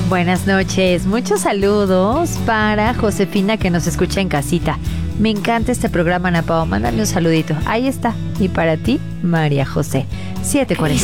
Buenas noches, muchos saludos para Josefina que nos escucha en casita. Me encanta este programa, Ana Pao, mándale un saludito. Ahí está. Y para ti, María José. 7:40.